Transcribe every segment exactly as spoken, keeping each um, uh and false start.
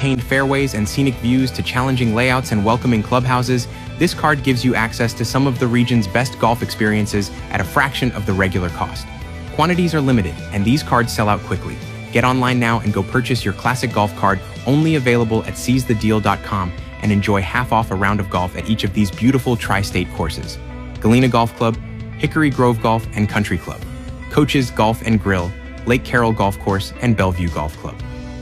well-maintained fairways and scenic views to challenging layouts and welcoming clubhouses, this card gives you access to some of the region's best golf experiences at a fraction of the regular cost. Quantities are limited, and these cards sell out quickly. Get online now and go purchase your classic golf card, only available at seize the deal dot com, and enjoy half off a round of golf at each of these beautiful tri-state courses: Galena Golf Club, Hickory Grove Golf and Country Club, Coaches Golf and Grill, Lake Carroll Golf Course, and Bellevue Golf Club.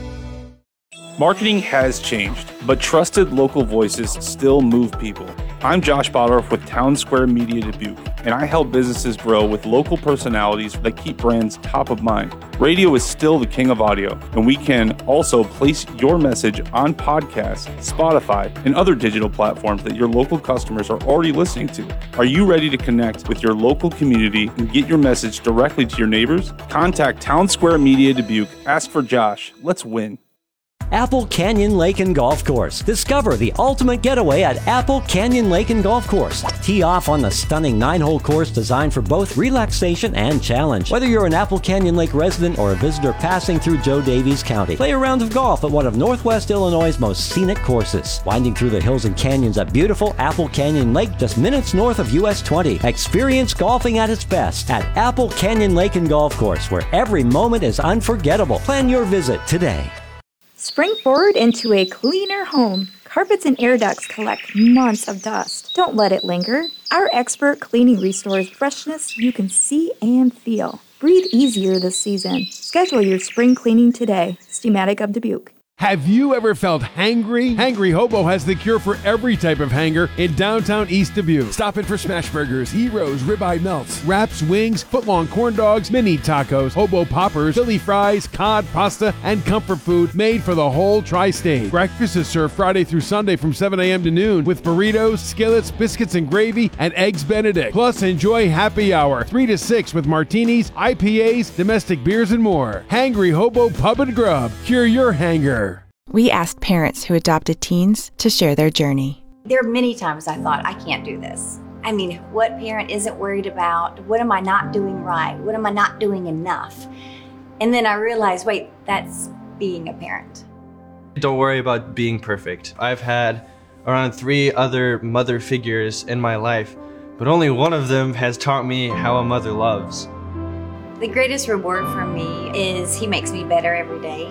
Marketing has changed, but trusted local voices still move people. I'm Josh Bottorff with Town Square Media Dubuque, and I help businesses grow with local personalities that keep brands top of mind. Radio is still the king of audio, and we can also place your message on podcasts, Spotify, and other digital platforms that your local customers are already listening to. Are you ready to connect with your local community and get your message directly to your neighbors? Contact Town Square Media Dubuque. Ask for Josh. Let's win. Apple Canyon Lake and Golf Course. Discover the ultimate getaway at Apple Canyon Lake and Golf Course. Tee off on the stunning nine-hole course designed for both relaxation and challenge. Whether you're an Apple Canyon Lake resident or a visitor passing through Joe Davies County, play a round of golf at one of Northwest Illinois' most scenic courses. Winding through the hills and canyons at beautiful Apple Canyon Lake just minutes north of U S twenty. Experience golfing at its best at Apple Canyon Lake and Golf Course, where every moment is unforgettable. Plan your visit today. Spring forward into a cleaner home. Carpets and air ducts collect months of dust. Don't let it linger. Our expert cleaning restores freshness you can see and feel. Breathe easier this season. Schedule your spring cleaning today. Steamatic of Dubuque. Have you ever felt hangry? Hangry Hobo has the cure for every type of hanger in downtown East Dubuque. Stop in for smash burgers, heroes, ribeye melts, wraps, wings, footlong corn dogs, mini tacos, hobo poppers, Philly fries, cod, pasta, and comfort food made for the whole tri-state. Breakfast is served Friday through Sunday from seven a.m. to noon with burritos, skillets, biscuits and gravy, and eggs Benedict. Plus, enjoy happy hour three to six with martinis, I P As, domestic beers, and more. Hangry Hobo Pub and Grub. Cure your hanger. We asked parents who adopted teens to share their journey. There are many times I thought, I can't do this. I mean, what parent isn't worried about, what am I not doing right? What am I not doing enough? And then I realized, wait, that's being a parent. Don't worry about being perfect. I've had around three other mother figures in my life, but only one of them has taught me how a mother loves. The greatest reward for me is he makes me better every day.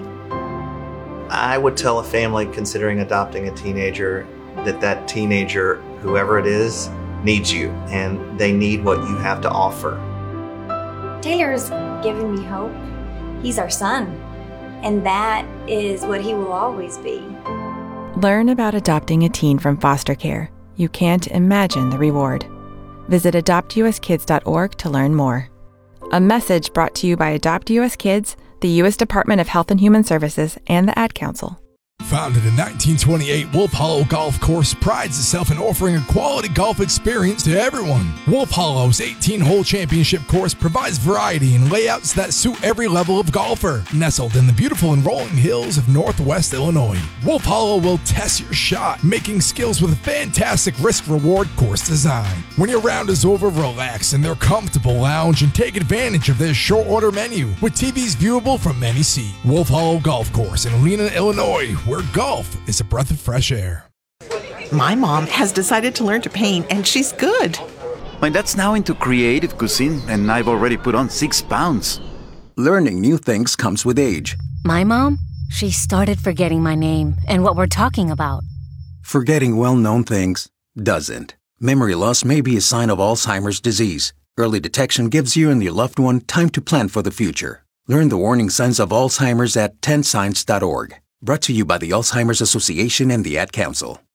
I would tell a family considering adopting a teenager that that teenager, whoever it is, needs you, and they need what you have to offer. Taylor's given me hope. He's our son, and that is what he will always be. Learn about adopting a teen from foster care. You can't imagine the reward. Visit adopt u s kids dot org to learn more. A message brought to you by Adopt U S Kids, the U S Department of Health and Human Services, and the Ad Council. Founded in nineteen twenty-eight, Wolf Hollow Golf Course prides itself in offering a quality golf experience to everyone. Wolf Hollow's eighteen-hole championship course provides variety and layouts that suit every level of golfer. Nestled in the beautiful and rolling hills of Northwest Illinois, Wolf Hollow will test your shot, making skills with a fantastic risk-reward course design. When your round is over, relax in their comfortable lounge and take advantage of their short-order menu with T Vs viewable from many seats. Wolf Hollow Golf Course in Helena, Illinois, where golf is a breath of fresh air. My mom has decided to learn to paint, and she's good. My dad's now into creative cuisine, and I've already put on six pounds. Learning new things comes with age. My mom, she started forgetting my name and what we're talking about. Forgetting well-known things doesn't. Memory loss may be a sign of Alzheimer's disease. Early detection gives you and your loved one time to plan for the future. Learn the warning signs of Alzheimer's at ten signs dot org. Brought to you by the Alzheimer's Association and the Ad Council.